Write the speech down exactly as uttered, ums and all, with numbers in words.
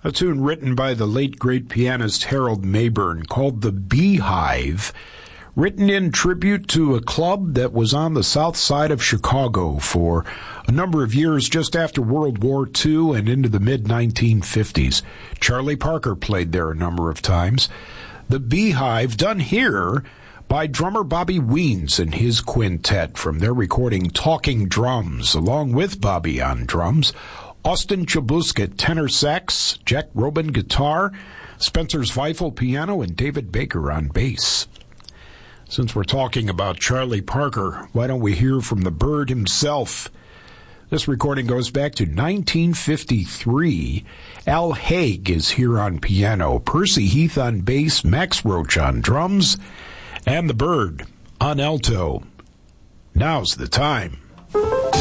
A tune written by the late great pianist Harold Mayburn called The Beehive, written in tribute to a club that was on the south side of Chicago for a number of years just after World War Two and into the mid nineteen fifties. Charlie Parker played there a number of times. The Beehive, done here by drummer Bobby Weens and his quintet from their recording Talking Drums, along with Bobby on drums, Austin Chabuska tenor sax, Jack Robin guitar, Spencer Zweifel piano, and David Baker on bass. Since we're talking about Charlie Parker, why don't we hear from the Bird himself? This recording goes back to nineteen fifty-three. Al Haig is here on piano, Percy Heath on bass, Max Roach on drums, and the Bird on alto. Now's the time.